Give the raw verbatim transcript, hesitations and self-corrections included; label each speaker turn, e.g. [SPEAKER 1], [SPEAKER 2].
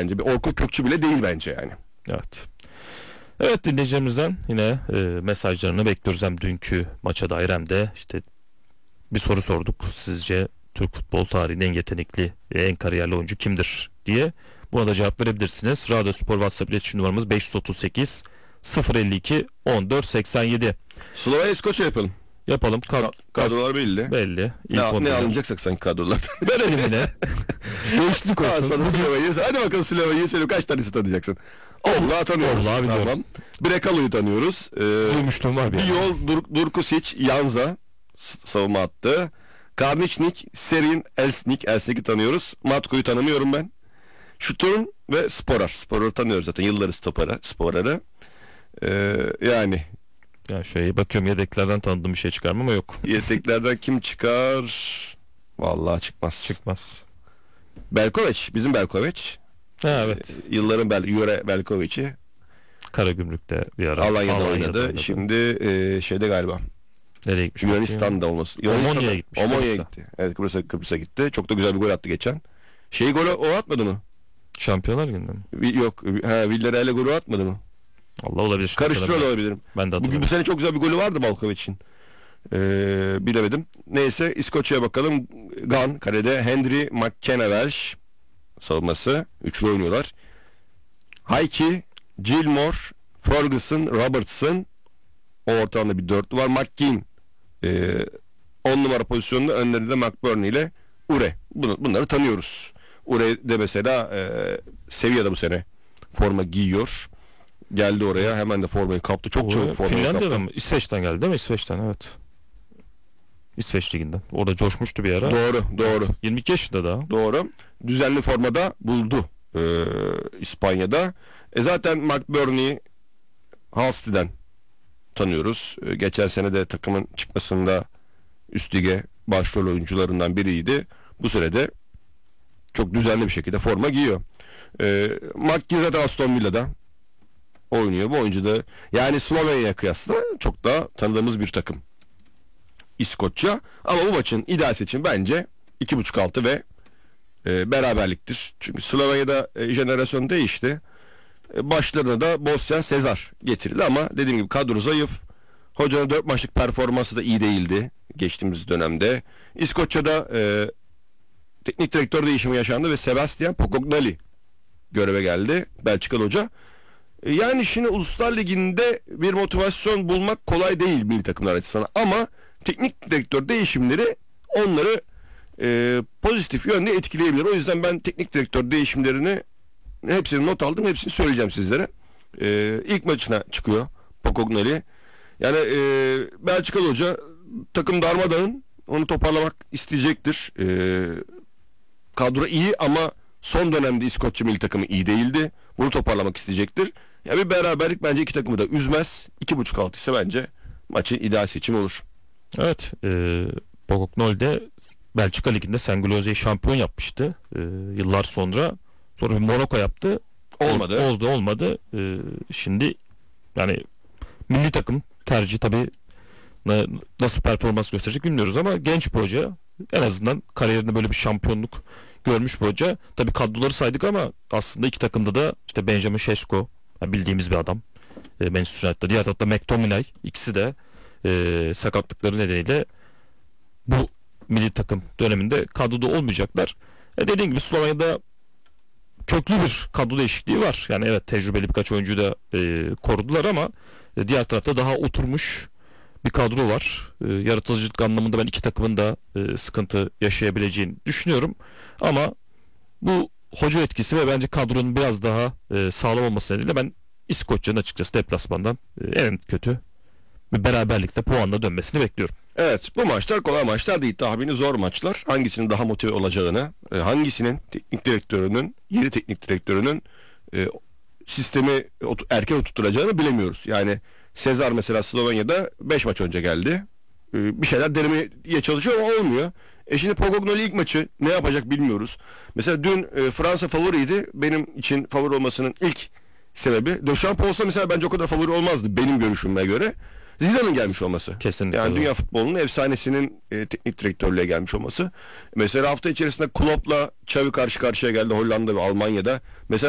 [SPEAKER 1] bence. Bir Orkun Kökçü bile değil bence yani.
[SPEAKER 2] Evet. Evet, dinleyicilerimizden yine e, mesajlarını bekliyoruz. Hem dünkü maça dair hem de işte bir soru sorduk. Sizce Türk futbol tarihinin en yetenekli, en kariyerli oyuncu kimdir diye. Buna da cevap verebilirsiniz. Radyo Spor WhatsApp iletişim numaramız beş otuz sekiz sıfır elli iki on dört seksen yedi.
[SPEAKER 1] Slovenya İskoçya yapalım.
[SPEAKER 2] Yapalım. Kad-
[SPEAKER 1] Kadrolar belli.
[SPEAKER 2] Belli. İlk
[SPEAKER 1] Ne, ne alınacaksak sanki kadrolardan.
[SPEAKER 2] Verelim yine. Değişiklik olsun.
[SPEAKER 1] Sana Slovenya'yı. Hadi bakalım Slovenya'yı söyle. Kaç tanesi tanıyacaksın? Oblak'ı tanıyoruz.
[SPEAKER 2] Oblak'ı biliyorum.
[SPEAKER 1] Tamam. Brekalo'yu tanıyoruz. Ee,
[SPEAKER 2] Duymuşluğum var bir
[SPEAKER 1] bir
[SPEAKER 2] yani.
[SPEAKER 1] yol Dur- Durkusic, Janza s- savunma attı. Karničnik, Serin, Elsnik. Elsnik'i tanıyoruz. Matko'yu tanımıyorum ben. Şuturn ve Sporar. Sporar'ı tanıyoruz zaten. Yılları stopara, Sporar'ı. Ee, yani
[SPEAKER 2] Ya şöyle bakıyorum, yedeklerden tanıdığım bir şey çıkar mı ama yok.
[SPEAKER 1] yedeklerden kim çıkar? Vallahi çıkmaz.
[SPEAKER 2] Çıkmaz.
[SPEAKER 1] Belkovic. Bizim Belkovic.
[SPEAKER 2] Ha, evet.
[SPEAKER 1] Ee, yılların Bel Jure Belkovic'i.
[SPEAKER 2] Karagümrük'te bir ara.
[SPEAKER 1] Alanya'da,
[SPEAKER 2] Alanya'da
[SPEAKER 1] oynadı.
[SPEAKER 2] oynadı.
[SPEAKER 1] Şimdi e, şeyde galiba.
[SPEAKER 2] Nereye gitmiş?
[SPEAKER 1] Yunanistan'da olması.
[SPEAKER 2] Omonya'ya gitmiş,
[SPEAKER 1] Omonya'ya
[SPEAKER 2] Kıbrıs'a.
[SPEAKER 1] gitti. Evet, Kıbrıs'a, Kıbrıs'a gitti. Çok da güzel bir gol attı geçen. Şey golü o atmadı mı?
[SPEAKER 2] Şampiyonlar Ligi'nde mi?
[SPEAKER 1] Vi- Yok. Ha, Villarreal'e golü atmadı mı?
[SPEAKER 2] Allah olabilir.
[SPEAKER 1] Karıştırıyor olabilirim.
[SPEAKER 2] Ben de
[SPEAKER 1] Bugün
[SPEAKER 2] hatırlamıyorum.
[SPEAKER 1] bu sene çok güzel bir golü vardı Malkovic'in. Ee, bilemedim. Neyse İskoçya'ya bakalım. Gunn kalede, Henry, McKenna Welsh savunması. Üçlü oynuyorlar. Hayki, Gilmore, Ferguson, Robertson. O ortamda bir dörtlü var. McKean on numara pozisyonunda, önlerinde McBurney ile Ure. Bunu, bunları tanıyoruz. Ure de mesela e, Sevilla'da bu sene forma giyiyor. Geldi oraya, hemen de formayı kaptı. Çok
[SPEAKER 2] O,
[SPEAKER 1] çabuk formayı
[SPEAKER 2] Finlandiya'dan
[SPEAKER 1] kaptı.
[SPEAKER 2] mı? İsveç'ten geldi değil mi? İsveç'ten, evet. İsveç Ligi'nden. Orada coşmuştu bir ara.
[SPEAKER 1] Doğru, doğru.
[SPEAKER 2] yirmi iki yaşında daha.
[SPEAKER 1] Doğru. Düzenli formada buldu e, İspanya'da. E zaten McBurney Halstead'den tanıyoruz. E, geçen sene de takımın çıkmasında üst lige başrol oyuncularından biriydi. Bu sene de çok düzenli bir şekilde forma giyiyor. E, McGee zaten Aston Villa'da oynuyor. Bu oyuncu da yani Slovenya'ya kıyasla çok daha tanıdığımız bir takım. İskoçya. Ama bu maçın ideal seçim bence iki buçuk altı ve e, beraberliktir. Çünkü Slovenya'da e, jenerasyon değişti. E, başlarına da Bosyan Sezar getirildi ama dediğim gibi kadro zayıf. Hocanın dört maçlık performansı da iyi değildi geçtiğimiz dönemde. İskoçya'da e, teknik direktör değişimi yaşandı ve Sebastian Pocognali göreve geldi. Belçikalı hoca. E, yani şimdi Uluslar Ligi'nde bir motivasyon bulmak kolay değil milli takımlar açısından ama teknik direktör değişimleri onları e, pozitif yönde etkileyebilir. O yüzden ben teknik direktör değişimlerini hepsini not aldım. Hepsini söyleyeceğim sizlere. E, ilk maçına çıkıyor Pocognali. Yani e, Belçikalı hoca takım darmadağın, onu toparlamak isteyecektir. E, kadro iyi ama son dönemde İskoçya milli takımı iyi değildi. Bunu toparlamak isteyecektir. Ya bir beraberlik bence iki takımı da üzmez. iki buçuk altı ise bence maçın ideal seçimi olur.
[SPEAKER 2] Evet. E, Pocognoli de Belçika Ligi'nde Sengüloza'yı şampiyon yapmıştı. E, yıllar sonra. Sonra bir Monaco yaptı.
[SPEAKER 1] Olmadı.
[SPEAKER 2] Ol, oldu olmadı. E, şimdi yani milli takım tercih tabii na, nasıl performans gösterecek bilmiyoruz ama genç bir hoca. En azından kariyerinde böyle bir şampiyonluk görmüş bir hoca. Tabii kadroları saydık ama aslında iki takımda da işte Benjamin Šeško, yani bildiğimiz bir adam. E, Manchester United'da. Diğer tarafta McTominay. İkisi de e, sakatlıkları nedeniyle bu milli takım döneminde kadroda olmayacaklar. E, dediğim gibi Slovenya'da köklü bir kadro değişikliği var. Yani evet, tecrübeli birkaç oyuncuyu da e, korudular ama e, diğer tarafta daha oturmuş bir kadro var. E, yaratıcılık anlamında ben iki takımın da e, sıkıntı yaşayabileceğini düşünüyorum. Ama bu hoca etkisi ve bence kadronun biraz daha e, sağlam olması nedeniyle ben İskoçya'nın açıkçası deplasmandan e, en kötü bir beraberlikle puanla dönmesini bekliyorum.
[SPEAKER 1] Evet, bu maçlar kolay maçlar değil. Tahmini zor maçlar. Hangisinin daha motive olacağını, e, hangisinin teknik direktörünün, yeni teknik direktörünün e, sistemi ot- erken oturtturacağını bilemiyoruz. Yani Sezar mesela Slovenya'da beş maç önce geldi. E, bir şeyler denemeye çalışıyor ama olmuyor. E şimdi Pocognoli ilk maçı ne yapacak bilmiyoruz. Mesela dün e, Fransa favoriydi. Benim için favori olmasının ilk sebebi Deschamps olsa mesela bence o kadar favori olmazdı benim görüşüme göre. Zidane'ın gelmiş olması.
[SPEAKER 2] Kesinlikle.
[SPEAKER 1] Yani dünya futbolunun efsanesinin e, teknik direktörlüğe gelmiş olması. Mesela hafta içerisinde Klopp'la Xavi karşı karşıya geldi Hollanda ve Almanya'da. Mesela